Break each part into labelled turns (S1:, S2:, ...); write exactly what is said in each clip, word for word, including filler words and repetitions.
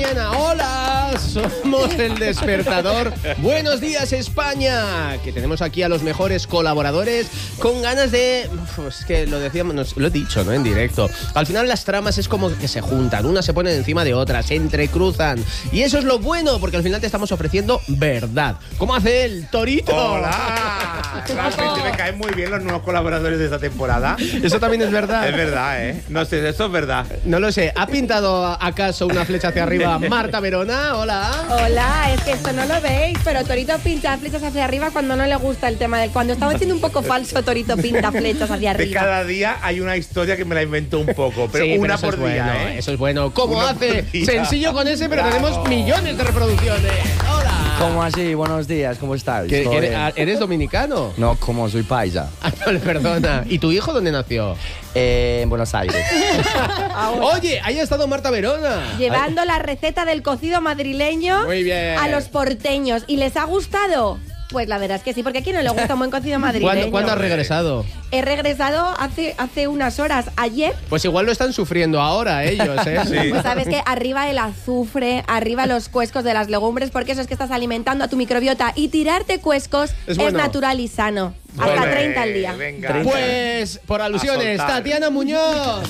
S1: mañana. Hola, somos El Despertador. Buenos días, España. Que tenemos aquí a los mejores colaboradores con ganas de... Uf, es que lo decíamos, nos, lo he dicho, ¿no? En directo. Al final las tramas es como que se juntan. Unas se ponen encima de otras, se entrecruzan. Y eso es lo bueno, porque al final te estamos ofreciendo verdad. ¿Cómo hace el Torito?
S2: ¡Hola! Realmente me caen muy bien los nuevos colaboradores de esta temporada.
S1: Eso también es verdad.
S2: Es verdad, ¿eh? No sé, eso es verdad.
S1: No lo sé. ¿Ha pintado acaso una flecha hacia arriba Marta Verona? Hola.
S3: Hola, es que esto no lo veis, pero Torito pinta flechas hacia arriba cuando no le gusta el tema del... Cuando estaba siendo un poco falso, Torito pinta flechas hacia
S2: De
S3: arriba.
S2: cada día hay una historia que me la invento un poco, pero
S1: Sí,
S2: una
S1: pero eso
S2: por
S1: es
S2: día,
S1: bueno,
S2: ¿eh?
S1: Eso es bueno. ¿Cómo
S2: Una
S1: hace?
S2: por día.
S1: Sencillo con ese, pero
S2: Bravo.
S1: tenemos millones de reproducciones. Hola.
S4: ¿Cómo así? Buenos días, ¿cómo estás?
S1: ¿Que-
S4: ¿Todo
S1: que
S4: bien?
S1: eres, ¿Eres dominicano?
S4: No, como soy paisa.
S1: Ah, no, perdona. ¿Y tu hijo dónde nació?
S4: Eh, en Buenos Aires.
S1: Oye, ahí ha estado Marta Verona.
S3: Llevando la receta del cocido madrileño
S1: Muy bien.
S3: a los porteños. ¿Y les ha gustado? Pues la verdad es que sí, porque a quién no le gusta un buen cocido madrileño.
S1: ¿Cuándo, ¿Cuándo has regresado?
S3: He regresado hace, hace unas horas. Ayer,
S1: Pues igual lo están sufriendo ahora ellos, ¿eh?
S2: Sí.
S3: pues sabes que arriba el azufre, arriba los cuescos de las legumbres, porque eso es que estás alimentando a tu microbiota. Y tirarte cuescos
S1: Es
S3: es,
S1: bueno.
S3: natural y sano.
S1: Bueno.
S3: Hasta treinta al día.
S2: Venga.
S1: Pues, por alusiones,
S2: A soltar.
S1: Tatiana Muñoz.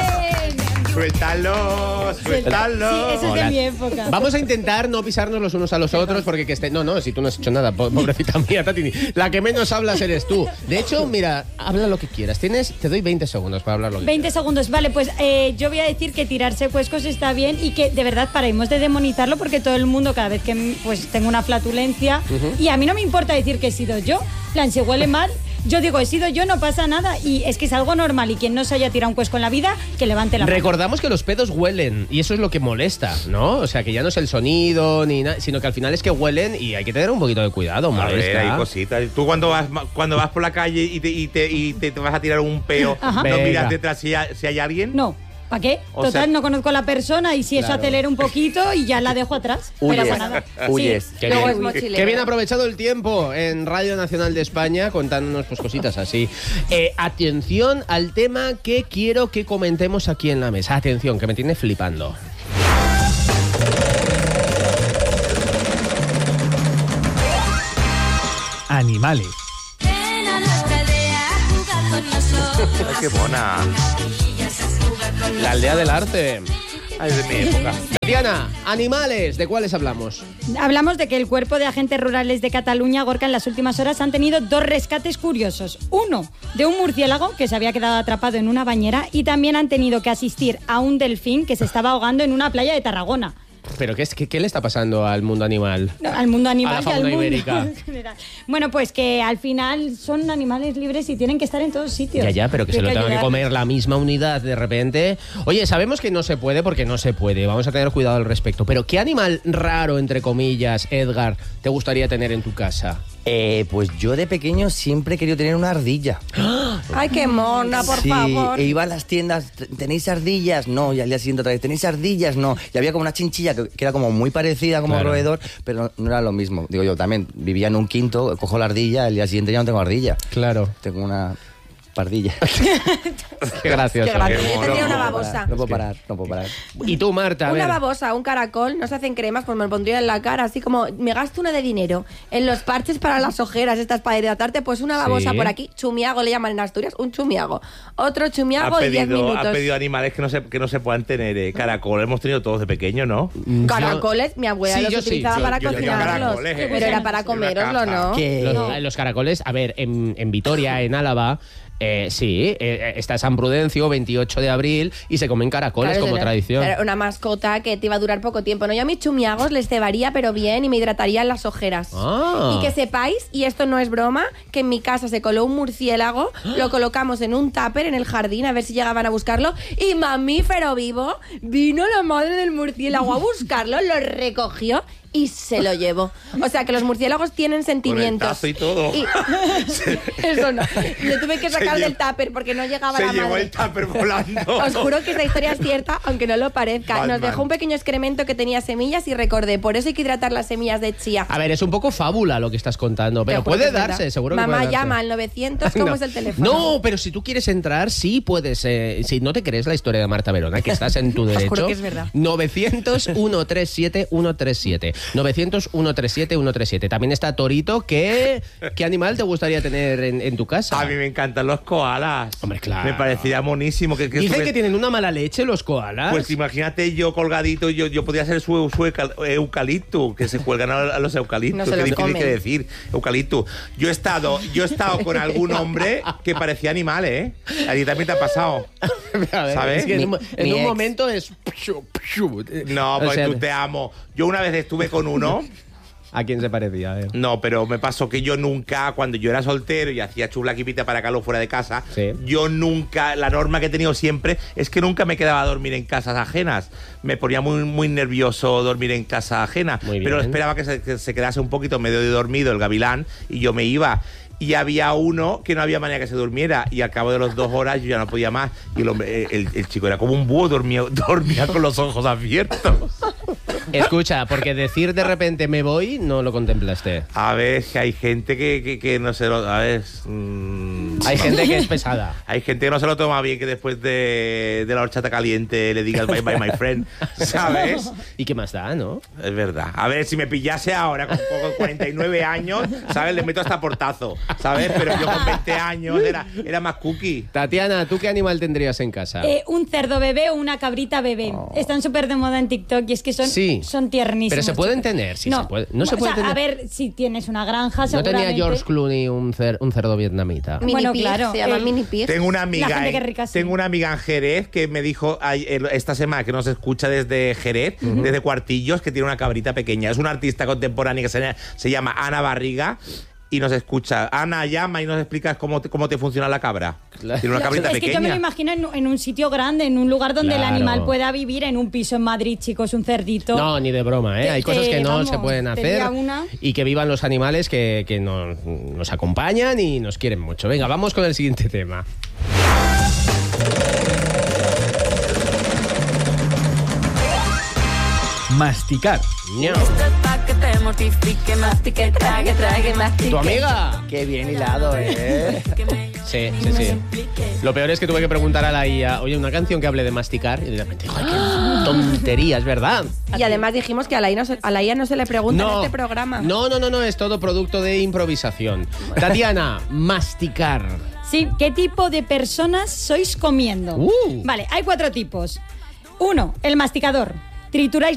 S2: Suéltalo, suéltalo.
S5: Sí, eso es de
S1: Hola.
S5: mi época.
S1: Vamos a intentar no pisarnos los unos a los otros porque que esté... No, no, si tú no has hecho nada, po- pobrecita mía, Tati. La que menos hablas eres tú. De hecho, mira, habla lo que quieras. Tienes, te doy veinte segundos para hablar lo que
S5: veinte
S1: quieras.
S5: segundos, vale, pues eh, yo voy a decir que tirarse cuescos está bien y que de verdad paremos de demonizarlo porque todo el mundo cada vez que pues tengo una flatulencia y a mí no me importa decir que he sido yo, en plan, si huele mal, yo digo he sido yo, no pasa nada y es que es algo normal y quien no se haya tirado un cuesco en la vida, que levante la mano.
S1: Recordamos que los pedos huelen y eso es lo que molesta, ¿no? O sea, que ya no es el sonido ni nada, sino que al final es que huelen y hay que tener un poquito de cuidado,
S2: A
S1: molesta.
S2: ver, hay cositas. Tú cuando vas cuando vas por la calle y te, y te, y te, te vas a tirar un peo,
S5: Ajá.
S2: ¿no
S1: Venga.
S2: miras detrás si hay, si hay alguien?
S5: No, ¿para qué?
S2: O
S5: Total,
S2: sea-
S5: no conozco a la persona y si eso
S1: Claro.
S5: acelera un poquito y ya la dejo atrás.
S4: Huyes,
S5: Pero nada.
S4: huyes.
S5: Sí.
S1: Qué
S3: Luego
S1: bien.
S3: es mochilero.
S1: Qué bien aprovechado el tiempo en Radio Nacional de España contándonos pues cositas así. Eh, atención al tema que quiero que comentemos aquí en la mesa. Atención, que me tiene flipando.
S6: Animales.
S2: Ay, qué mona.
S1: La aldea del arte.
S2: Ay, de mi época.
S1: Tatiana, animales, ¿de cuáles hablamos?
S5: Hablamos de que el Cuerpo de Agentes Rurales de Cataluña, Gorka, en las últimas horas han tenido dos rescates curiosos. Uno, de un murciélago que se había quedado atrapado en una bañera y también han tenido que asistir a un delfín que se estaba ahogando en una playa de Tarragona.
S1: ¿Pero qué, es, qué, qué le está pasando al mundo animal?
S5: No, al mundo animal
S1: A la
S5: y al
S1: fauna
S5: mundo
S1: ibérica.
S5: en general. Bueno, pues que al final son animales libres y tienen que estar en todos sitios.
S1: Ya, ya, pero que
S5: Y
S1: se
S5: hay
S1: lo tenga que
S5: ayudarles.
S1: comer la misma unidad de repente. Oye, sabemos que no se puede porque no se puede. Vamos a tener cuidado al respecto. Pero ¿qué animal raro, entre comillas, Edgar, te gustaría tener en tu casa?
S4: Eh, pues yo de pequeño siempre he querido tener una ardilla.
S3: Ay, qué mona, por
S4: sí,
S3: favor.
S4: e iba a las tiendas, ¿tenéis ardillas? No, y al día siguiente otra vez, ¿tenéis ardillas? No. Y había como una chinchilla que, que era como muy parecida como
S1: Claro.
S4: roedor, pero no era lo mismo. Digo yo, también vivía en un quinto, cojo la ardilla, al día siguiente ya no tengo ardilla.
S1: Claro.
S4: Tengo una pardilla.
S1: Qué gracioso.
S3: Qué gracioso.
S2: Qué
S3: Yo tendría
S2: mono.
S3: una
S4: No puedo
S3: babosa.
S4: parar, No puedo parar, no puedo parar.
S1: Y tú, Marta, a
S3: Una
S1: ver.
S3: babosa, un caracol, no se hacen cremas, pues me lo pondría en la cara, así como me gasto una de dinero en los parches para las ojeras, estas para hidratarte, pues una babosa
S1: Sí.
S3: por aquí, chumiago le llaman en Asturias, un chumiago. Otro chumiago
S2: Ha
S3: y diez
S2: pedido,
S3: minutos.
S2: ha pedido animales que no se, que no se puedan tener. Eh. Caracol hemos tenido todos de pequeño, ¿no?
S3: Caracoles, mi abuela
S1: Sí,
S3: los
S1: yo sí.
S3: utilizaba
S1: Yo-
S3: para
S2: yo tenía
S3: cocinarlos.
S2: caracoles, eh.
S3: Pero era para
S2: En una
S3: coméroslo,
S2: caja.
S3: ¿no?
S4: Que-
S1: Los,
S5: No.
S1: los caracoles, a ver, en, en Vitoria, en Álava, eh, sí, eh, está San Prudencio, veintiocho de abril, y se comen caracoles
S3: Claro,
S1: como
S3: era-
S1: tradición.
S3: Era una mascota que te iba a durar poco tiempo. No, yo a mis chumiagos les cebaría, pero bien, y me hidrataría en las ojeras.
S1: Ah.
S3: Y que sepáis, y esto no es broma, que en mi casa se coló un murciélago, lo colocamos en un tupper en el jardín a ver si llegaban a buscarlo, y mamífero vivo, vino la madre del murciélago a buscarlo, lo recogió y se lo llevó. O sea, que los murciélagos tienen sentimientos.
S2: Con el tazo y todo.
S3: Y- Eso no. Le tuve que sacar
S2: Se
S3: del
S2: llevó-
S3: tupper porque no llegaba
S2: Se
S3: la
S2: llevó
S3: madre.
S2: el tupper volando.
S3: Os juro que esta historia es cierta, aunque no lo parezca. Nos
S2: Batman.
S3: dejó un pequeño excremento que tenía semillas y recordé, por eso hay que hidratar las semillas de chía.
S1: A ver, es un poco fábula lo que estás contando, pero
S3: Te juro que
S1: puede
S3: es verdad.
S1: darse, seguro que
S3: Mamá
S1: puede darse.
S3: llama al novecientos, ¿cómo
S1: No.
S3: es el teléfono?
S1: No, pero si tú quieres entrar, sí puedes. Eh, si no te crees la historia de Marta Verona, que estás en tu derecho.
S3: juro que es verdad.
S1: novecientos, ciento treinta y siete, ciento treinta y siete. novecientos, ciento treinta y siete, ciento treinta y siete. También está Torito. ¿Qué, qué animal te gustaría tener en, en tu casa?
S2: A mí me encantan los koalas.
S1: Hombre, claro.
S2: Me parecería monísimo. Que, que
S1: Dicen
S2: sube-
S1: que tienen una mala leche los koalas.
S2: Pues imagínate yo colgadito, yo, yo podría ser su, su eucal- eucalipto, que se cuelgan a, a los eucaliptos.
S3: No se
S2: Qué
S3: los
S2: difícil
S3: comen.
S2: que decir, eucalipto. Yo he estado, yo he estado con algún hombre que parecía animal, ¿eh? A ti también te ha pasado.
S1: A ver,
S2: ¿sabes?
S1: es que en, un,
S4: Mi-
S1: en
S4: mi
S1: un
S4: ex.
S1: momento es.
S2: No,
S1: O
S2: pues
S1: sea,
S2: tú te amo. Yo una vez estuve con uno.
S1: ¿A quién se parecía? A ver.
S2: No, pero me pasó que yo nunca, cuando yo era soltero y hacía chulaquipita para Carlos fuera de casa,
S1: Sí.
S2: yo nunca, la norma que he tenido siempre es que nunca me quedaba a dormir en casas ajenas. Me ponía muy, muy nervioso dormir en casa ajena,
S1: Muy
S2: pero
S1: bien.
S2: esperaba que se, que se quedase un poquito medio de dormido el gavilán y yo me iba. Y había uno que no había manera que se durmiera y al cabo de las dos horas yo ya no podía más. Y el, hombre, el, el chico era como un búho, dormía, dormía con los ojos abiertos.
S1: Escucha, porque decir de repente me voy no lo contemplaste.
S2: A ver, que hay gente que, que, que no se lo... A ver... mm,
S1: Hay gente que es pesada.
S2: Hay gente que no se lo toma bien que después de, de la horchata caliente le digas bye bye my friend, ¿sabes?
S1: ¿Y qué más da, no?
S2: Es verdad. A ver, si me pillase ahora con, con cuarenta y nueve años, ¿sabes? Le meto hasta portazo, ¿sabes? Pero yo con veinte años era, era más cookie.
S1: Tatiana, ¿tú qué animal tendrías en casa?
S5: Eh, un cerdo bebé o una cabrita bebé. Están súper de moda en TikTok y es que son,
S1: Sí.
S5: son tiernísimos.
S1: Pero se pueden
S5: chicos.
S1: tener, sí
S5: no,
S1: se puede- no se
S5: o
S1: puede
S5: sea,
S1: tener.
S5: A ver, si tienes una granja,
S1: ¿No tenía
S5: seguramente.
S1: George Clooney un, cer- un cerdo vietnamita?
S3: Mini
S5: Bueno,
S3: pig,
S5: claro,
S3: se llama
S5: el-
S3: mini pig.
S2: Tengo una
S5: La
S2: amiga,
S5: gente
S2: en-
S5: que es rica, sí.
S2: tengo una amiga en Jerez que me dijo ay, el- esta semana que nos escucha desde Jerez, desde Cuartillos, que tiene una cabrita pequeña. Es una artista contemporánea que se, se llama Ana Barriga. Y nos escucha. Ana llama y nos explicas cómo te, cómo te funciona la cabra.
S1: Claro.
S2: Tiene una cabrita
S5: Es que yo me
S2: pequeña.
S5: lo imagino en, en un sitio grande, en un lugar donde
S1: Claro.
S5: el animal pueda vivir, en un piso en Madrid, chicos, un cerdito.
S1: No, ni de broma, ¿eh?
S5: Que-
S1: Hay cosas que
S5: que,
S1: no
S5: vamos,
S1: se pueden hacer
S5: tenía una.
S1: y que vivan los animales que, que nos, nos acompañan y nos quieren mucho. Venga, vamos con el siguiente tema.
S6: Masticar.
S1: Ño.
S7: Esto es pa' que te mortifique, mastique, trague, trague, mastique.
S1: ¿Tu amiga?
S4: Qué bien hilado, ¿eh?
S7: Que me-
S1: Sí, sí, sí. Lo peor es que tuve que preguntar a la I A, oye, una canción que hable de masticar, y de repente, ¡ay, qué tontería, es verdad!
S3: Y además dijimos que a la, I A no se, a la I A no se le pregunta en este programa.
S1: no, no, no, no, es todo producto de improvisación. Tatiana, masticar.
S5: Sí, ¿qué tipo de personas sois comiendo?
S1: Uh.
S5: Vale, hay cuatro tipos. Uno, el masticador. Tritura el